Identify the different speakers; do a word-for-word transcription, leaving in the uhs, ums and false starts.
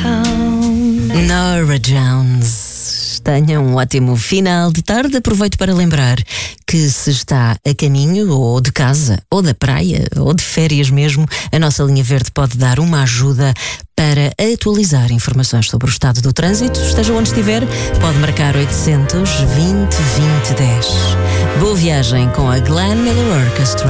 Speaker 1: Norah Jones. Tenha um ótimo final de tarde. Aproveito para lembrar que se está a caminho ou de casa, ou da praia, ou de férias mesmo, a nossa linha verde pode dar uma ajuda para atualizar informações sobre o estado do trânsito. Esteja onde estiver, pode marcar oitocentos, vinte, vinte, dez. Boa viagem com a Glenn Miller Orchestra.